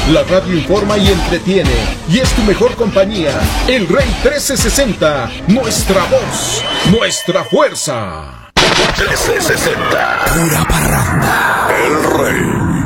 La radio informa y entretiene, y es tu mejor compañía. El Rey 1360, nuestra voz, nuestra fuerza. 1360, pura parranda. El Rey.